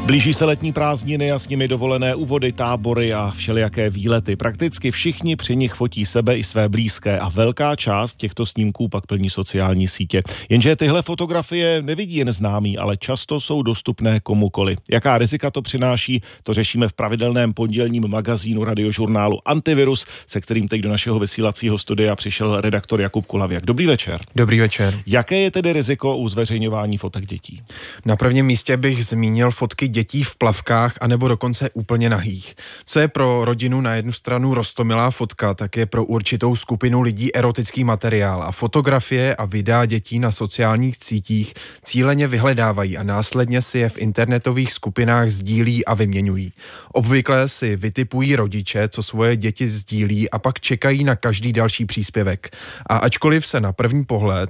Blíží se letní prázdniny a s nimi dovolené úvody, tábory a všelijaké výlety. Prakticky všichni při nich fotí sebe i své blízké a velká část těchto snímků pak plní sociální sítě. Jenže tyhle fotografie nevidí jen známí, ale často jsou dostupné komukoli. Jaká rizika to přináší, to řešíme v pravidelném pondělním magazínu radiožurnálu Antivirus, se kterým teď do našeho vysílacího studia přišel redaktor Jakub Kulavěk. Dobrý večer. Dobrý večer. Jaké je tedy riziko u zveřejňování fotek dětí? Na prvním místě bych zmínil fotky dětí v plavkách anebo dokonce úplně nahých. Co je pro rodinu na jednu stranu roztomilá fotka, tak je pro určitou skupinu lidí erotický materiál a fotografie a videa dětí na sociálních sítích cíleně vyhledávají a následně si je v internetových skupinách sdílí a vyměňují. Obvykle si vytipují rodiče, co svoje děti sdílí a pak čekají na každý další příspěvek. A ačkoliv se na první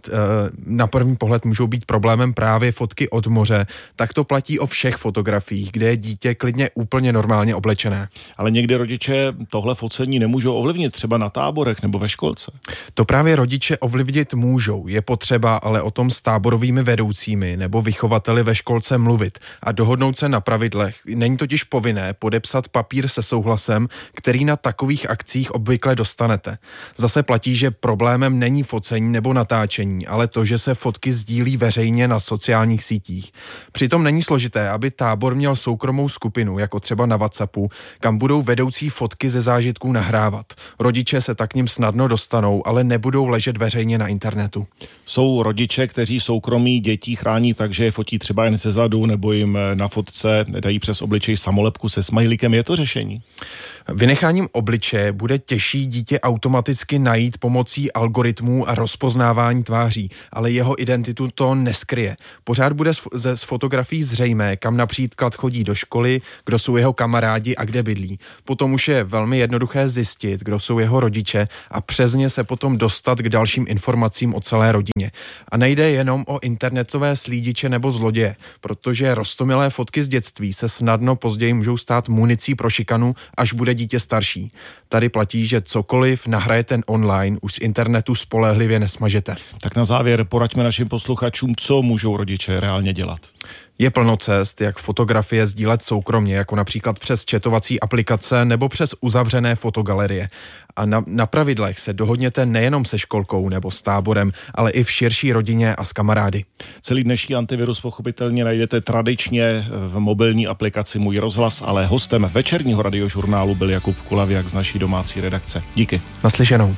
pohled můžou být problémem právě fotky od moře, tak to platí o všech fotografiích, kde je dítě klidně úplně normálně oblečené. Ale někdy rodiče tohle focení nemůžou ovlivnit, třeba na táborech nebo ve školce. To právě rodiče ovlivnit můžou. Je potřeba ale o tom s táborovými vedoucími nebo vychovateli ve školce mluvit a dohodnout se na pravidlech. Není totiž povinné podepsat papír se souhlasem, který na takových akcích obvykle dostanete. Zase platí, že problémem není focení nebo natáčení, ale to, že se fotky sdílí veřejně na sociálních sítích. Přitom není složité, aby tábor měl soukromou skupinu, jako třeba na WhatsAppu, kam budou vedoucí fotky ze zážitků nahrávat. Rodiče se tak k nim snadno dostanou, ale nebudou ležet veřejně na internetu. Jsou rodiče, kteří soukromí dětí chrání tak, že je fotí třeba jen ze zadu, nebo jim na fotce dají přes obličej samolepku se smajlíkem. Je to řešení? Vynecháním obličeje bude těžší dítě automaticky najít pomocí algoritmů a rozpoznávání tváří, ale jeho identitu to neskryje. Pořád bude z fotografií zřejmé, kam například chodí do školy, kdo jsou jeho kamarádi a kde bydlí. Potom už je velmi jednoduché zjistit, kdo jsou jeho rodiče a přes ně se potom dostat k dalším informacím o celé rodině. A nejde jenom o internetové slídiče nebo zloděje, protože roztomilé fotky z dětství se snadno později můžou stát municí pro šikanu, až bude dítě starší. Tady platí, že cokoliv nahrajete online, už z internetu spolehlivě nesmažete. Tak na závěr poraďme našim posluchačům, co můžou rodiče reálně dělat. Je plno cest, jak fotografie sdílet soukromně, jako například přes chatovací aplikace nebo přes uzavřené fotogalerie. A na pravidlech se dohodněte nejenom se školkou nebo s táborem, ale i v širší rodině a s kamarády. Celý dnešní Antivirus pochopitelně najdete tradičně v mobilní aplikaci Můj rozhlas, ale hostem večerního radiožurnálu byl Jakub Kulavěk z naší domácí redakce. Díky. Naslyšenou.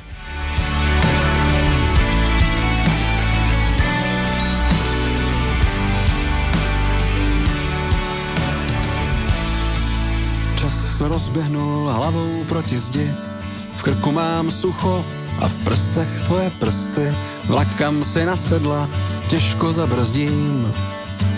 Se rozběhnul hlavou proti zdi, v krku mám sucho a v prstech tvoje prsty, vlak kam si nasedla, těžko zabrzdím.